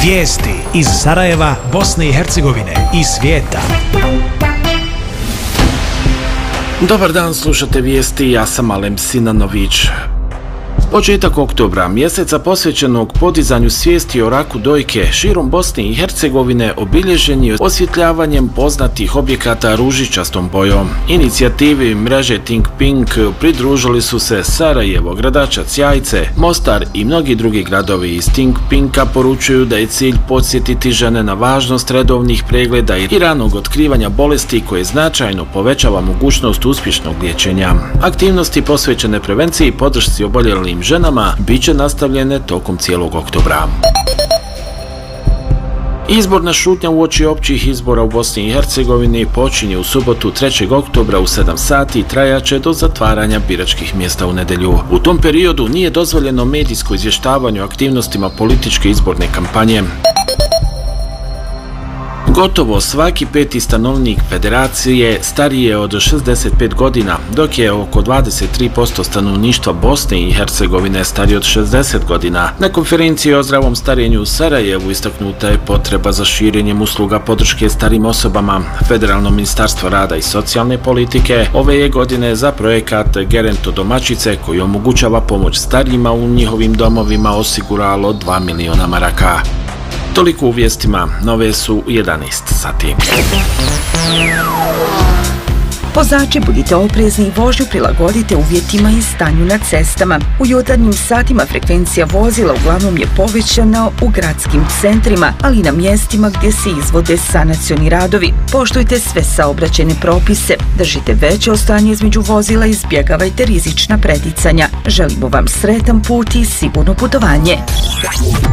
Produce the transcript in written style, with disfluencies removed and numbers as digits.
Vijesti iz Sarajeva, Bosne i Hercegovine i svijeta. Dobar dan, slušate vijesti, ja sam Alem Sinanović. Početak oktobra, mjeseca posvećenog podizanju svijesti o raku dojke širom Bosne i Hercegovine, obilježen je osvjetljavanjem poznatih objekata ružičastom bojom. Inicijativi mreže Think Pink pridružili su se Sarajevo, Gradačac, Jajce, Mostar i mnogi drugi gradovi. Iz Think Pinka poručuju da je cilj podsjetiti žene na važnost redovnih pregleda i ranog otkrivanja bolesti koje značajno povećava mogućnost uspješnog liječenja. Aktivnosti posvećene prevenciji i podršci oboljelim ženama bit će nastavljene tokom cijelog oktobra. Izborna šutnja uoči općih izbora u Bosni i Hercegovini počinje u subotu 3. oktobra u 7 sati i trajaće do zatvaranja biračkih mjesta u nedjelju. U tom periodu nije dozvoljeno medijsko izvještavanje o aktivnostima političke izborne kampanje. Gotovo svaki peti stanovnik federacije stariji je od 65 godina, dok je oko 23% stanovništva Bosne i Hercegovine stariji od 60 godina. Na konferenciji o zdravom starenju u Sarajevu istaknuta je potreba za širenjem usluga podrške starim osobama. Federalno ministarstvo rada i socijalne politike ove je godine za projekat Gerento domaćice, koji omogućava pomoć starijima u njihovim domovima, osiguralo 2 miliona maraka. Toliko u vijestima, nove su u 11 sati. Vozači, budite oprezni i vožnju prilagodite uvjetima i stanju na cestama. U jutarnjim satima frekvencija vozila uglavnom je povećana u gradskim centrima, ali i na mjestima gdje se izvode sanacioni radovi. Poštujte sve saobraćajne propise, držite veće ostajanje između vozila i izbjegavajte rizična preticanja. Želimo vam sretan put i sigurno putovanje.